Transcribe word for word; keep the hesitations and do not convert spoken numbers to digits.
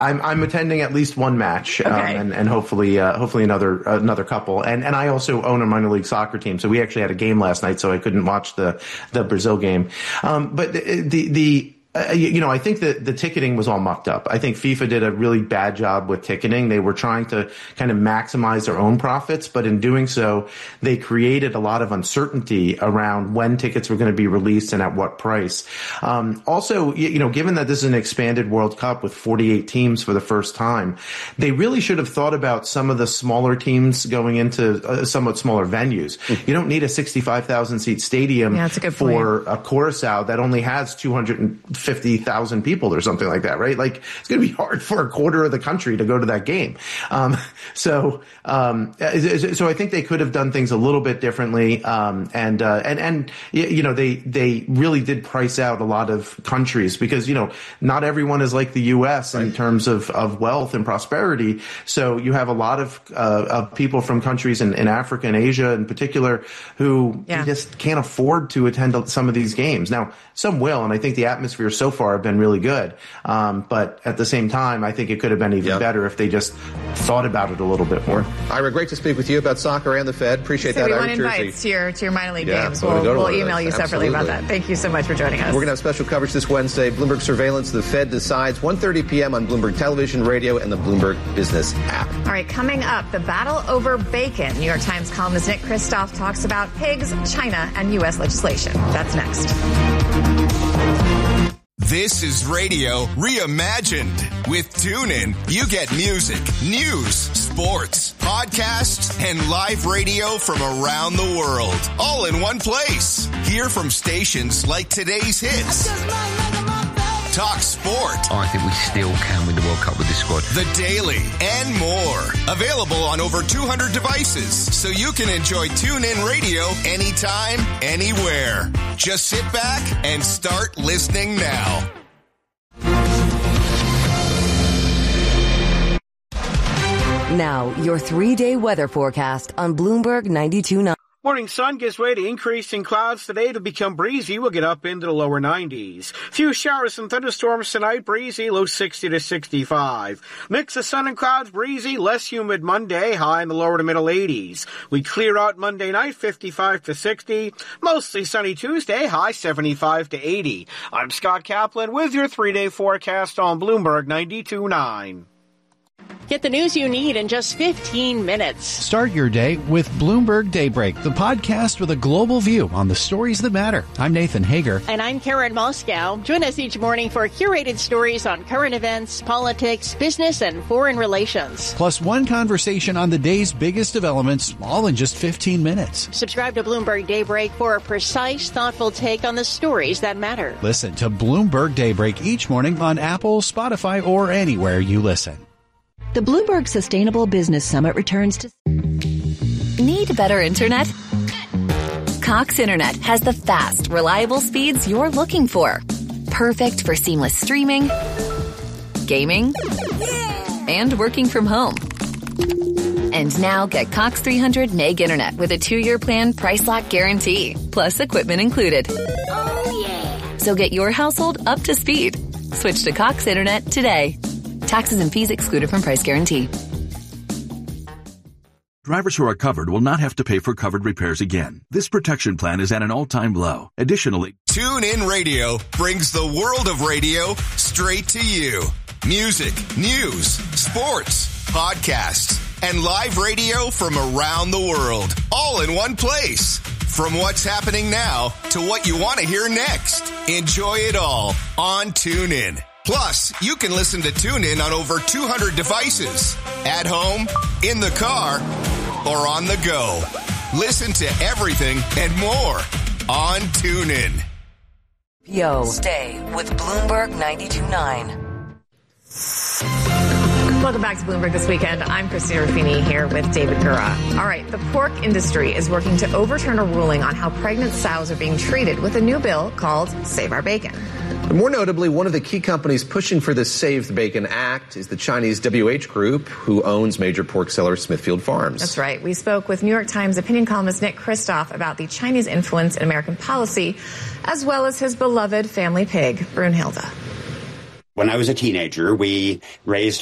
I'm I'm attending at least one match, okay. um, and and hopefully uh, hopefully another uh, another couple. And and I also own a minor league soccer team, so we actually had a game last night, so I couldn't watch the the Brazil game. Um, but the the, the Uh, you, you know, I think that the ticketing was all mucked up. I think FIFA did a really bad job with ticketing. They were trying to kind of maximize their own profits, but in doing so, they created a lot of uncertainty around when tickets were going to be released and at what price. Um, also, you, you know, given that this is an expanded World Cup with forty-eight teams for the first time, they really should have thought about some of the smaller teams going into uh, somewhat smaller venues. Mm-hmm. You don't need a sixty-five thousand seat stadium yeah, that's a good for point. a Curaçao that only has two hundred fifty thousand people or something like that, right? Like, it's going to be hard for a quarter of the country to go to that game. Um, so, um, so I think they could have done things a little bit differently. Um, and, uh, and, and, you know, they, they really did price out a lot of countries because, you know, not everyone is like the U S in terms of, of wealth and prosperity. So you have a lot of, uh, of people from countries in, in Africa and Asia in particular who yeah. just can't afford to attend some of these games. Now, some will, and I think the atmosphere so far have been really good. Um, but at the same time, I think it could have been even yep. better if they just thought about it a little bit more. Ira, great to speak with you about soccer and the Fed. Appreciate so that. we want Ira invites to your, to your minor league yeah, games. We'll, we'll email you separately Absolutely. about that. Thank you so much for joining us. We're going to have special coverage this Wednesday. Bloomberg Surveillance, the Fed decides, one thirty p.m. on Bloomberg Television, Radio, and the Bloomberg Business app. All right, coming up, the battle over bacon. New York Times columnist Nick Kristof talks about pigs, China, and U S legislation. That's next. This is radio reimagined. With TuneIn, you get music, news, sports, podcasts, and live radio from around the world, all in one place. Hear from stations like today's hits. Talk sport. I think we still can win the World Cup with this squad. The Daily and more. Available on over two hundred devices, so you can enjoy TuneIn Radio anytime, anywhere. Just sit back and start listening now. Now, your three-day weather forecast on Bloomberg ninety-two point nine. Morning sun gives way to increasing clouds today. It'll become breezy. We'll get up into the lower nineties. Few showers and thunderstorms tonight. Breezy, low sixty to sixty-five. Mix of sun and clouds, breezy, less humid Monday, high in the lower to middle eighties. We clear out Monday night, fifty-five to sixty. Mostly sunny Tuesday, high seventy-five to eighty. I'm Scott Kaplan with your three-day forecast on Bloomberg ninety-two point nine. Get the news you need in just fifteen minutes. Start your day with Bloomberg Daybreak, the podcast with a global view on the stories that matter. I'm Nathan Hager. And I'm Karen Moscow. Join us each morning for curated stories on current events, politics, business, and foreign relations. Plus one conversation on the day's biggest developments, all in just fifteen minutes. Subscribe to Bloomberg Daybreak for a precise, thoughtful take on the stories that matter. Listen to Bloomberg Daybreak each morning on Apple, Spotify, or anywhere you listen. The Bloomberg Sustainable Business Summit returns to... Need better internet? Cox Internet has the fast, reliable speeds you're looking for. Perfect for seamless streaming, gaming, and working from home. And now get Cox three hundred meg internet with a two-year plan price lock guarantee, plus equipment included. Oh, yeah. So get your household up to speed. Switch to Cox Internet today. Taxes and fees excluded from price guarantee. Drivers who are covered will not have to pay for covered repairs again. This protection plan is at an all-time low. Additionally, TuneIn Radio brings the world of radio straight to you. Music, news, sports, podcasts, and live radio from around the world, all in one place. From what's happening now to what you want to hear next. Enjoy it all on TuneIn. Plus, you can listen to TuneIn on over two hundred devices. At home, in the car, or on the go. Listen to everything and more on TuneIn. Yo, stay with Bloomberg ninety-two point nine. Welcome back to Bloomberg This Weekend. I'm Christina Ruffini here with David Gura. All right, the pork industry is working to overturn a ruling on how pregnant sows are being treated with a new bill called Save Our Bacon. More notably, one of the key companies pushing for this Save the Bacon Act is the Chinese W H Group, who owns major pork seller Smithfield Farms. That's right. We spoke with New York Times opinion columnist Nick Kristof about the Chinese influence in American policy, as well as his beloved family pig, Brunhilde. When I was a teenager, we raised